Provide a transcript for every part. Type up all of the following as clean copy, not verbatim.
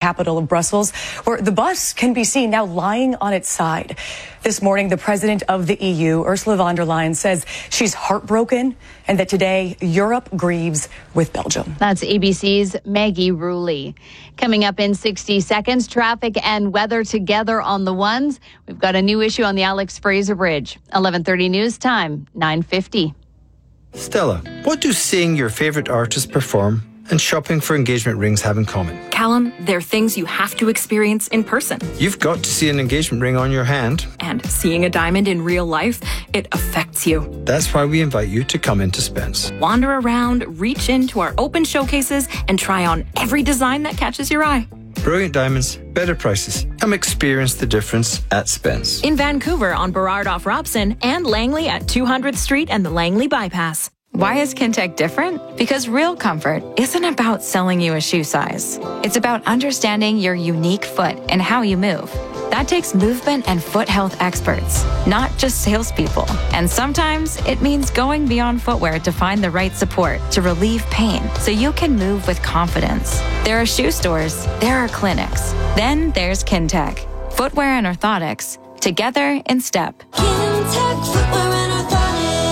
capital of Brussels, where the bus can be seen now lying on its side. This morning, the president of the EU, Ursula von der Leyen, says she's heartbroken and that today Europe grieves with Belgium. That's ABC's Maggie Ruley. Coming up in 60 seconds, traffic and weather together on the ones. We've got a new issue on the Alex Fraser Bridge. 11:30 news time, 9:50. Stella, what do seeing your favourite artist perform and shopping for engagement rings have in common? Callum, they're things you have to experience in person. You've got to see an engagement ring on your hand. And seeing a diamond in real life, it affects you. That's why we invite you to come into Spence. Wander around, reach into our open showcases, and try on every design that catches your eye. Brilliant diamonds, better prices. Come experience the difference at Spence. In Vancouver on Burrard off Robson and Langley at 200th Street and the Langley Bypass. Why is Kintec different? Because real comfort isn't about selling you a shoe size. It's about understanding your unique foot and how you move. That takes movement and foot health experts, not just salespeople. And sometimes it means going beyond footwear to find the right support to relieve pain so you can move with confidence. There are shoe stores, there are clinics. Then there's Kintec. Footwear and orthotics, together in step. Kintec Footwear and Orthotics.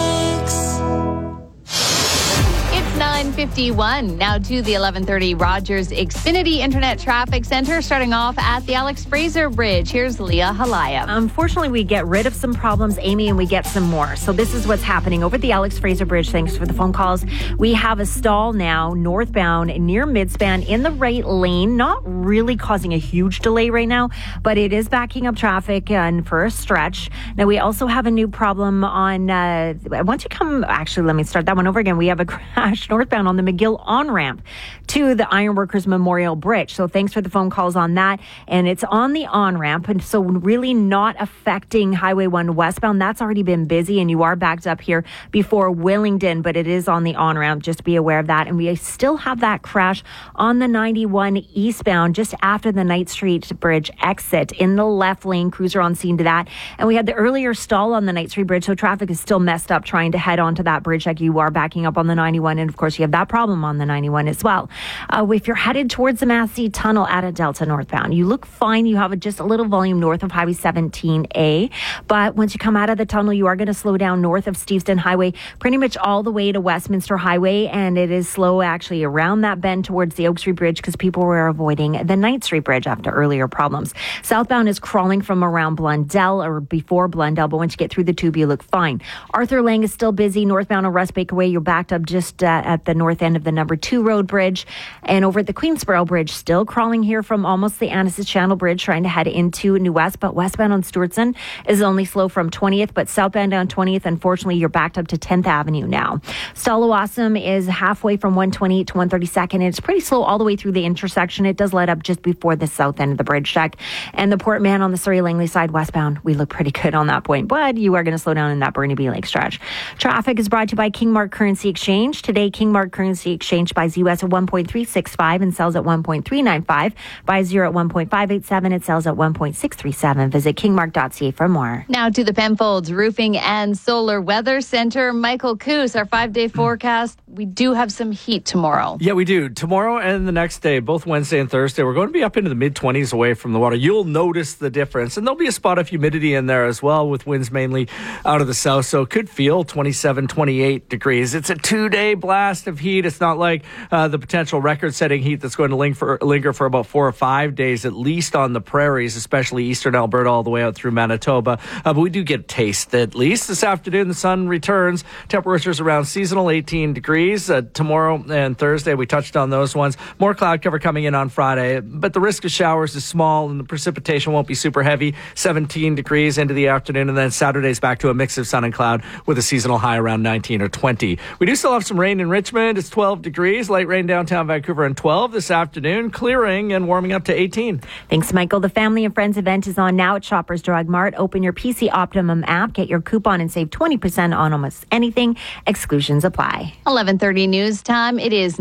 9:51. Now to the 11:30 Rogers Xfinity Internet Traffic Center, starting off at the Alex Fraser Bridge. Here's Leah Halaya. Unfortunately, we get rid of some problems, Amy, and we get some more. So this is what's happening over the Alex Fraser Bridge. Thanks for the phone calls. We have a stall now northbound near Midspan in the right lane, not really causing a huge delay right now, but it is backing up traffic and for a stretch. Now, we also have a new problem on, once you come, actually, let me start that one over again. We have a crash northbound on the McGill on-ramp to the Ironworkers Memorial Bridge. So thanks for the phone calls on that. And it's on the on-ramp, and so really not affecting Highway 1 westbound. That's already been busy, and you are backed up here before Willingdon, but it is on the on-ramp. Just be aware of that. And we still have that crash on the 91 eastbound just after the Knight Street Bridge exit in the left lane. Cruiser on scene to that. And we had the earlier stall on the Knight Street Bridge, so traffic is still messed up trying to head onto that bridge like you are backing up on the 91. And of course, you have that problem on the 91 as well. If you're headed towards the Massey Tunnel at a Delta northbound, you look fine. You have just a little volume north of Highway 17A. But once you come out of the tunnel, you are going to slow down north of Steveston Highway, pretty much all the way to Westminster Highway. And it is slow actually around that bend towards the Oak Street Bridge because people were avoiding the Knight Street Bridge after earlier problems. Southbound is crawling from around Blundell or before Blundell, but once you get through the tube, you look fine. Arthur Lang is still busy. Northbound on Russ Baker Way, you're backed up just at the north end of the number 2 road bridge. And over at the Queensboro Bridge, still crawling here from almost the Annacis Channel Bridge, trying to head into New West. But westbound on Stewartson is only slow from 20th, but southbound on 20th, unfortunately, you're backed up to 10th Avenue now. Stallawasam is halfway from 128 to 132nd, and it's pretty slow all the way through the intersection. It does let up just before the south end of the bridge check. And the Port Mann on the Surrey Langley side westbound, we look pretty good on that point, but you are going to slow down in that Burnaby Lake stretch. Traffic is brought to you by Kingmark Currency Exchange. Today, Kingmark Currency Exchange buys US at 1.365 and sells at 1.395. Buys euro at 1.587. It sells at 1.637. Visit kingmark.ca for more. Now to the Penfolds Roofing and Solar Weather Center. Michael Coos, our 5-day forecast. We do have some heat tomorrow. Yeah, we do. Tomorrow and the next day, both Wednesday and Thursday, we're going to be up into the mid-20s away from the water. You'll notice the difference. And there'll be a spot of humidity in there as well, with winds mainly out of the south. So it could feel 27, 28 degrees. It's a 2-day blast of heat. It's not like the potential record-setting heat that's going to linger for about 4 or 5 days, at least on the prairies, especially eastern Alberta all the way out through Manitoba. But we do get a taste, at least. This afternoon, the sun returns. Temperatures around seasonal, 18 degrees. Tomorrow and Thursday, we touched on those ones. More cloud cover coming in on Friday, but the risk of showers is small and the precipitation won't be super heavy. 17 degrees into the afternoon, and then Saturday's back to a mix of sun and cloud with a seasonal high around 19 or 20. We do still have some rain in Richmond. It's 12 degrees. Light rain downtown Vancouver and 12 this afternoon. Clearing and warming up to 18. Thanks, Michael. The Family and Friends event is on now at Shoppers Drug Mart. Open your PC Optimum app, get your coupon, and save 20% on almost anything. Exclusions apply. 11:30 news time. It is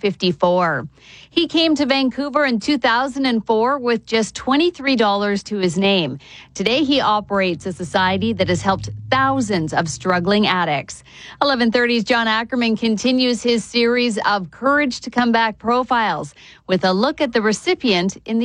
9:54. He came to Vancouver in 2004 with just $23 to his name. Today, he operates a society that has helped thousands of struggling addicts. 11:30's John Ackerman continues his series of Courage to Come Back profiles with a look at the recipient in the